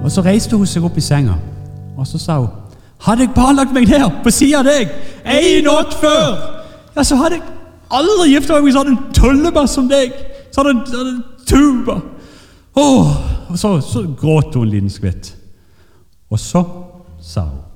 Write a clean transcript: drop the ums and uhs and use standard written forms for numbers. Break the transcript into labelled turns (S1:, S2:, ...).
S1: Og så reiste hun seg opp i senga, og så sa hun, hadde jeg bare lagt meg ned på siden av deg en natt før, ja, så hadde jeg aldri giftet meg med sånn en tullebass som deg, sånn en tuba. Og så gråt hun en liten skvitt. Og så sa hun,